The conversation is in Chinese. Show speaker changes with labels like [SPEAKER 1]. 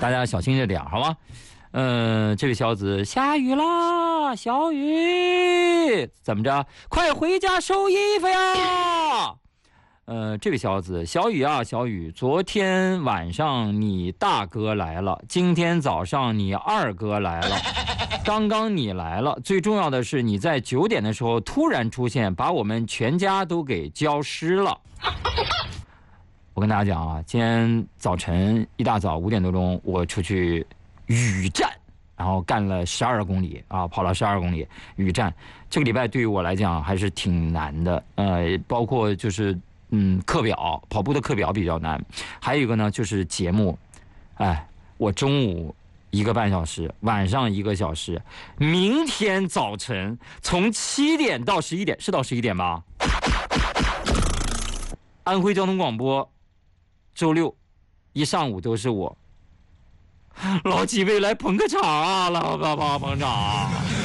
[SPEAKER 1] 大家小心着点，好吗？这位小子，下雨啦，小雨，怎么着？快回家收衣服呀！这位小子，小雨啊，小雨，昨天晚上你大哥来了，今天早上你二哥来了，刚刚你来了，最重要的是你在9点的时候突然出现，把我们全家都给浇湿了。我跟大家讲啊，今天早晨一大早5点多钟，我出去雨战，然后干了12公里啊，跑了12公里雨战。这个礼拜对于我来讲还是挺难的，包括就是课表，跑步的课表比较难，还有一个呢就是节目，我中午1个半小时，晚上1个小时，明天早晨从7点到11点，是到11点吧？安徽交通广播，周6一上午都是我。老几位来捧个场啊，老爸爸捧场啊！